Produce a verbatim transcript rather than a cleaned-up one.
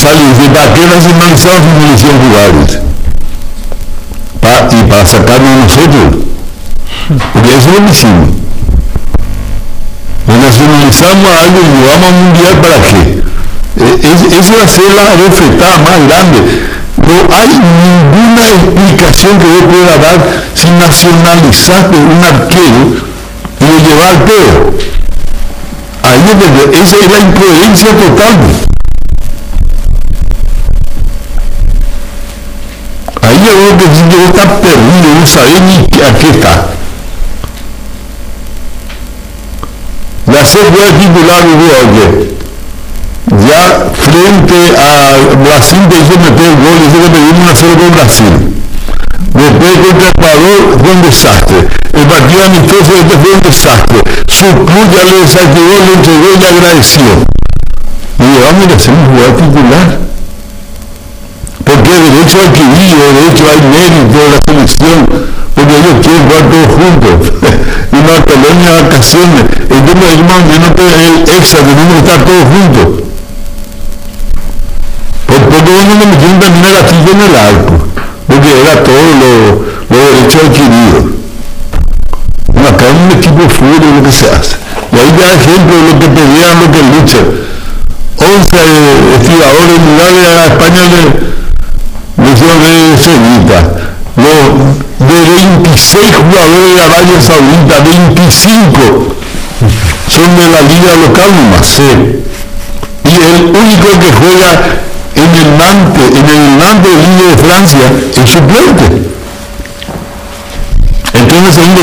sale y dice, ¿para qué nacionalizados si no le hicieron jugar? Pa, y para sacarnos a nosotros. Porque eso es lo que hicimos. Le nacionalizamos a algo y llevamos a mundial, ¿para qué? Eh, esa va a ser la refletada más grande. No hay ninguna explicación que yo pueda dar si nacionalizaste un arquero y lo llevas al peor. Ahí es, esa es la incoherencia total. Ahí yo veo que si yo está perdido, no sabés ni a qué está. La C fue titular ayer. Ya frente a Brasil te hizo meter el gol, dice que perdimos una cero con Brasil. Después contra Ecuador fue un desastre. El partido amistoso este fue un desastre. Su club ya le desactivó, le entregó y le agradeció. Y le vamos a hacer un jugador titular. Porque derecho al adquirido, derecho al mérito de la selección, porque ellos quieren jugar todos juntos. Y una colonia de vacaciones. Entonces, más o menos el extra, tenemos que estar todos juntos. Por poco uno me metieron también el gatillo en el arco, porque era todo lo, lo derecho adquirido. Bueno, acá en un equipo de fútbol es lo que se hace. Y ahí da ejemplo de lo que pedían, lo que luchan. once estibadores mundiales a España le, le hicieron de Sevilla. De veintiséis jugadores de Arabia Saudita, veinticinco son de la liga local nomás. Sí. Y el único que juega en el Nantes, en el Nantes de Liga de Francia, es suplente. Entonces en el segundo